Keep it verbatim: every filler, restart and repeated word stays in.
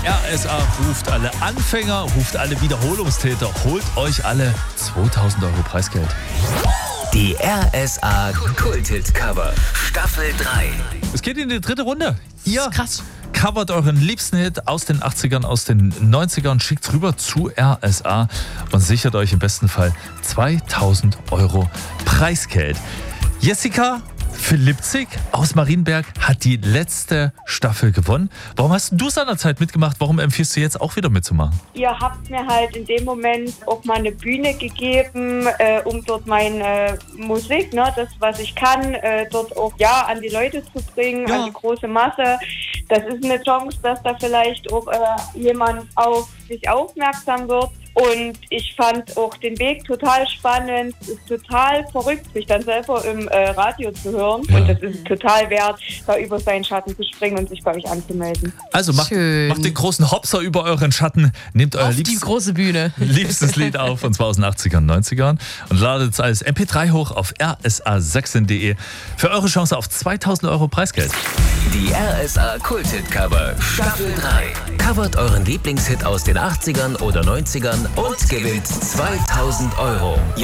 R S A ruft alle Anfänger, ruft alle Wiederholungstäter, holt euch alle zweitausend Euro Preisgeld. Die R S A Kulthit-Cover Staffel drei. Es geht in die dritte Runde. Ihr Krass. covert euren liebsten Hit aus den achtzigern, aus den neunzigern, schickt's rüber zu R S A und sichert euch im besten Fall zweitausend Euro Preisgeld. Jessica Philippzig aus Marienberg hat die letzte Staffel gewonnen. Warum hast du seinerzeit mitgemacht? Warum empfiehlst du jetzt auch wieder mitzumachen? Ihr habt mir halt in dem Moment auch mal eine Bühne gegeben, äh, um dort meine Musik, ne, das, was ich kann, äh, dort auch ja an die Leute zu bringen, Ja. an die große Masse. Das ist eine Chance, dass da vielleicht auch äh, jemand auf sich aufmerksam wird. Und ich fand auch den Weg total spannend. Es ist total verrückt, sich dann selber im äh, Radio zu hören. Ja. Und es ist total wert, da über seinen Schatten zu springen und sich bei euch anzumelden. Also macht, Schön. macht den großen Hopser über euren Schatten, nehmt euer Auf die liebstes, große Bühne. liebstes Lied auf, und zwar aus den achtzigern, neunzigern, und ladet es als M P drei hoch auf r s a sachsen punkt d e für eure Chance auf zweitausend Euro Preisgeld. Die R S A Kulthit-Cover Staffel drei. Covert euren Lieblingshit aus den achtzigern oder neunzigern und gewinnt zweitausend Euro.